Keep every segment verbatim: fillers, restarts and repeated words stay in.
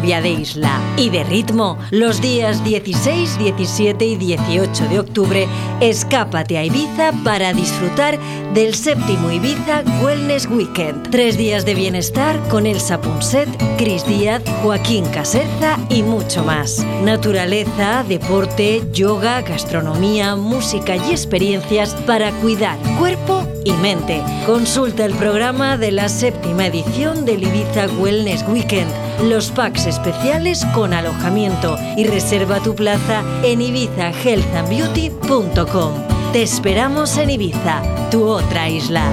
cambia de isla y de ritmo. Los días dieciséis, diecisiete y dieciocho de octubre, escápate a Ibiza para disfrutar del séptimo Ibiza Wellness Weekend. Tres días de bienestar con Elsa Punset, Cris Díaz, Joaquín Caserza y mucho más. Naturaleza, deporte, yoga, gastronomía, música y experiencias para cuidar cuerpo y mente. Consulta el programa de la séptima edición del Ibiza Wellness Weekend, los packs especiales con alojamiento y reserva tu plaza en ibiza health and beauty punto com. Te esperamos en Ibiza, tu otra isla.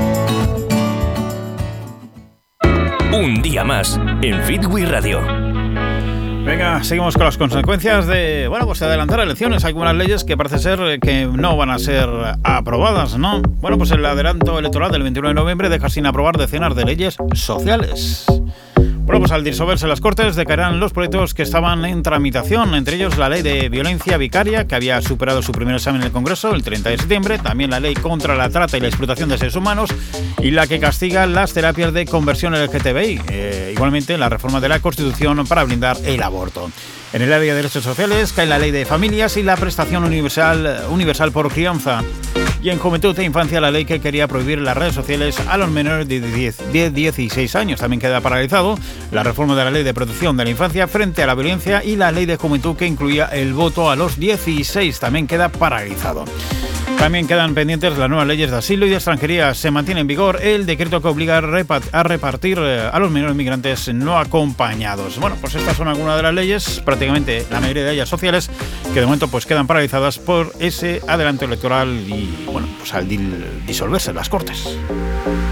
Un día más en Fitwi Radio. Venga, seguimos con las consecuencias de, bueno, pues de adelantar elecciones. Hay algunas leyes que parece ser que no van a ser aprobadas, ¿no? Bueno, pues el adelanto electoral del veintiuno de noviembre deja sin aprobar decenas de leyes sociales. Bueno, pues al disolverse las Cortes decaerán los proyectos que estaban en tramitación, entre ellos la ley de violencia vicaria, que había superado su primer examen en el Congreso el treinta de septiembre, también la ley contra la trata y la explotación de seres humanos y la que castiga las terapias de conversión L G T B I, eh, igualmente la reforma de la Constitución para blindar el aborto. En el área de derechos sociales cae la ley de familias y la prestación universal, universal por crianza. Y en juventud e infancia la ley que quería prohibir las redes sociales a los menores de diez, dieciséis años. También queda paralizado la reforma de la ley de protección de la infancia frente a la violencia y la ley de juventud que incluía el voto a los dieciséis. También queda paralizado. También quedan pendientes las nuevas leyes de asilo y de extranjería. Se mantiene en vigor el decreto que obliga a repartir a los menores migrantes no acompañados. Bueno, pues estas son algunas de las leyes, prácticamente la mayoría de ellas sociales, que de momento pues quedan paralizadas por ese adelanto electoral y, bueno, pues al disolverse las Cortes.